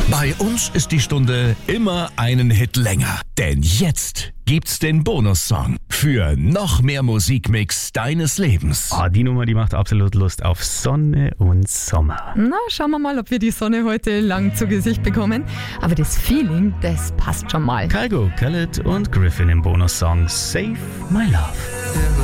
Bei uns ist die Stunde immer einen Hit länger. Denn jetzt gibt's den Bonussong für noch mehr Musikmix deines Lebens. Die Nummer, die macht absolut Lust auf Sonne und Sommer. Na, schauen wir mal, ob wir die Sonne heute lang zu Gesicht bekommen. Aber das Feeling, das passt schon mal. Kygo, Khaled und Griffin im Bonussong Save My Love.